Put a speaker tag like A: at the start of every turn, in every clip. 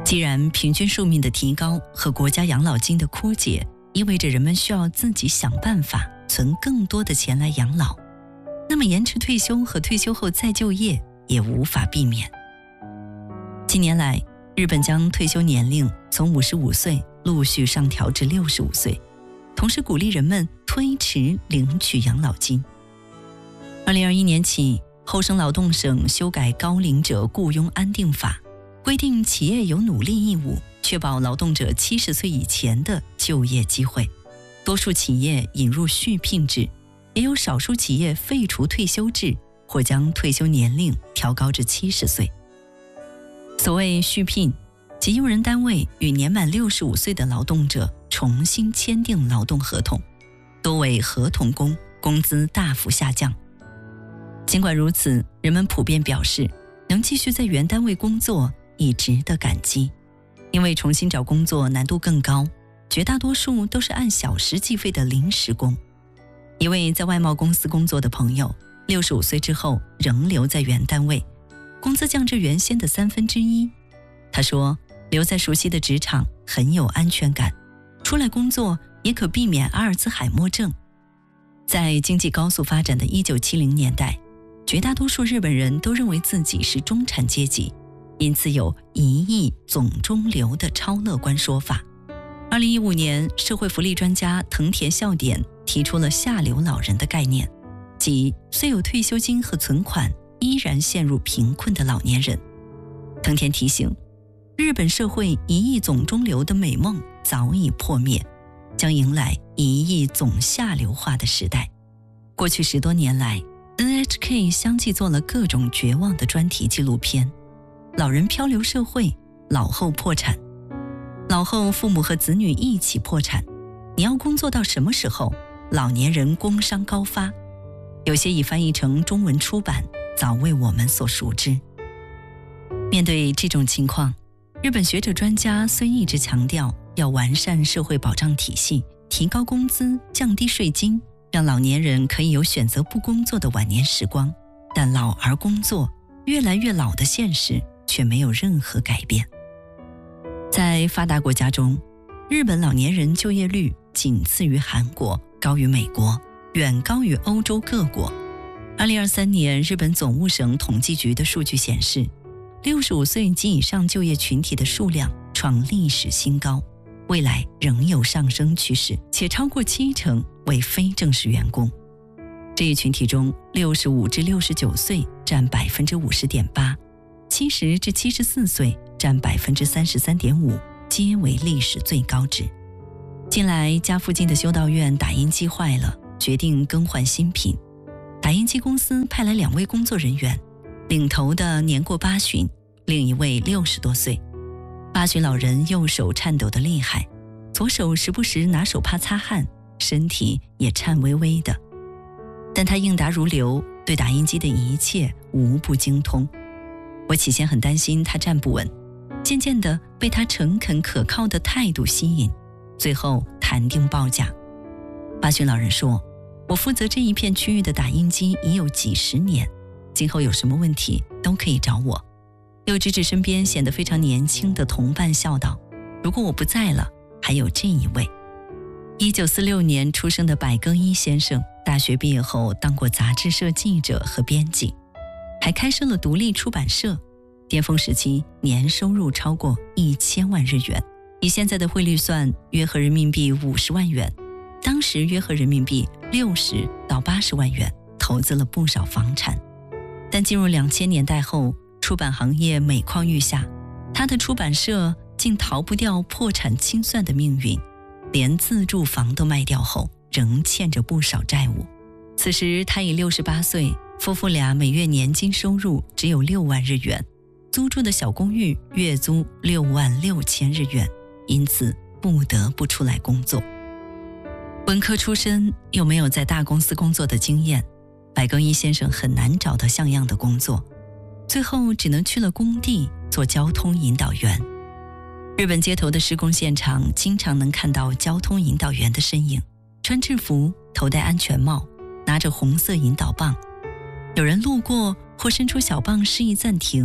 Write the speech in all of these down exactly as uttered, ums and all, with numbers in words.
A: 既然平均寿命的提高和国家养老金的枯竭意味着人们需要自己想办法存更多的钱来养老，那么延迟退休和退休后再就业也无法避免。近年来，日本将退休年龄从五十五岁陆续上调至六十五岁，同时鼓励人们推迟领取养老金。二零二一年起，厚生劳动省修改高龄者雇佣安定法，规定企业有努力义务确保劳动者七十岁以前的就业机会。多数企业引入续聘制，也有少数企业废除退休制，或将退休年龄调高至七十岁。所谓续聘，即用人单位与年满六十五岁的劳动者重新签订劳动合同，多为合同工，工资大幅下降。尽管如此，人们普遍表示，能继续在原单位工作已值得感激，因为重新找工作难度更高，绝大多数都是按小时计费的临时工。一位在外贸公司工作的朋友，六十五岁之后仍留在原单位，工资降至原先的三分之一。他说，留在熟悉的职场很有安全感，出来工作也可避免阿尔兹海默症。在经济高速发展的一九七零年代，绝大多数日本人都认为自己是中产阶级，因此有一亿总中流的超乐观说法。二零一五年，社会福利专家藤田孝典提出了下流老人的概念，即虽有退休金和存款，依然陷入贫困的老年人。藤田提醒，日本社会一亿总中流的美梦早已破灭，将迎来一亿总下流化的时代。过去十多年来， N H K 相继做了各种绝望的专题纪录片，老人漂流社会，老后破产，老后父母和子女一起破产，你要工作到什么时候？老年人工伤高发。有些已翻译成中文出版，早为我们所熟知。面对这种情况，日本学者专家虽一直强调要完善社会保障体系，提高工资，降低税金，让老年人可以有选择不工作的晚年时光，但老而工作，越来越老的现实却没有任何改变。在发达国家中，日本老年人就业率仅次于韩国，高于美国，远高于欧洲各国。二零二三年，日本总务省统计局的数据显示，六十五岁及以上就业群体的数量创历史新高，未来仍有上升趋势，且超过七成为非正式员工。这一群体中，六十五至六十九岁占百分之五十点八，七十至七十四岁占百分之三十三点五，皆为历史最高值。近来，家附近的修道院打印机坏了，决定更换新品。打印机公司派来两位工作人员，领头的年过八旬，另一位六十多岁。八旬老人右手颤抖得厉害，左手时不时拿手帕擦汗，身体也颤巍巍的。但他应答如流，对打印机的一切无不精通。我起先很担心他站不稳，渐渐地被他诚恳可靠的态度吸引，最后谈定报价。八旬老人说，我负责这一片区域的打印机已有几十年，今后有什么问题都可以找我。又指指身边显得非常年轻的同伴笑道，如果我不在了，还有这一位。一九四六年出生的百耕一先生，大学毕业后当过杂志社记者和编辑，还开设了独立出版社，巅峰时期年收入超过一千万日元，以现在的汇率算，约合人民币五十万元，当时约合人民币六十到八十万元，投资了不少房产。但进入两千年代后，出版行业每况愈下，他的出版社竟逃不掉破产清算的命运，连自住房都卖掉后，仍欠着不少债务。此时他已六十八岁，夫妇俩每月年金收入只有六万日元，租住的小公寓月租六万六千日元，因此不得不出来工作。文科出身又没有在大公司工作的经验，百耕一先生很难找到像样的工作，最后只能去了工地做交通引导员。日本街头的施工现场经常能看到交通引导员的身影，穿制服，头戴安全帽，拿着红色引导棒。有人路过或伸出小棒示意暂停，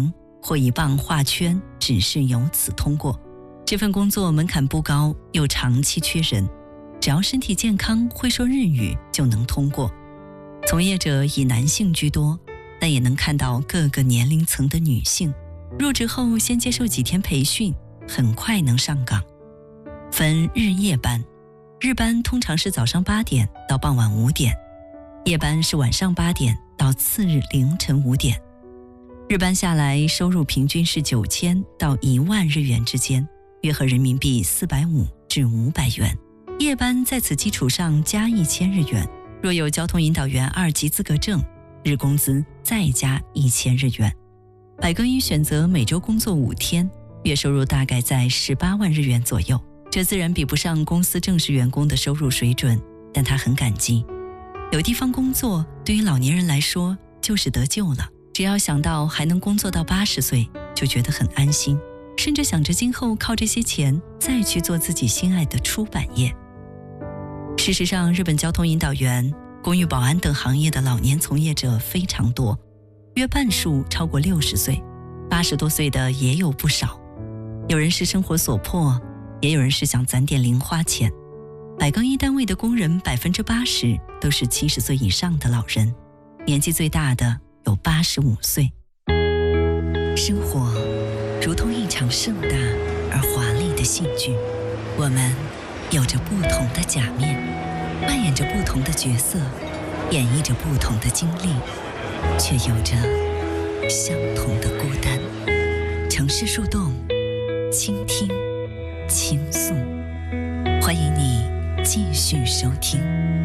A: 或以棒画圈，只是由此通过。这份工作门槛不高，又长期缺人，只要身体健康，会说日语就能通过。从业者以男性居多，但也能看到各个年龄层的女性。入职后先接受几天培训，很快能上岗。分日夜班，日班通常是早上八点到傍晚五点，夜班是晚上八点到次日凌晨五点。日班下来，收入平均是九千到一万日元之间，约合人民币四百五至五百元。夜班在此基础上加一千日元，若有交通引导员二级资格证，日工资再加一千日元。百更一选择每周工作五天，月收入大概在十八万日元左右。这自然比不上公司正式员工的收入水准，但他很感激。有地方工作对于老年人来说就是得救了，只要想到还能工作到八十岁，就觉得很安心，甚至想着今后靠这些钱再去做自己心爱的出版业。事实上，日本交通引导员、公寓保安等行业的老年从业者非常多，约半数超过六十岁，八十多岁的也有不少。有人是生活所迫，也有人是想攒点零花钱。百更一单位的工人百分之八十都是七十岁以上的老人，年纪最大的有八十五岁。生活如同一场盛大而华丽的戏剧，我们有着不同的假面，扮演着不同的角色，演绎着不同的经历，却有着相同的孤单。城市树洞，倾听，倾诉，欢迎你继续收听。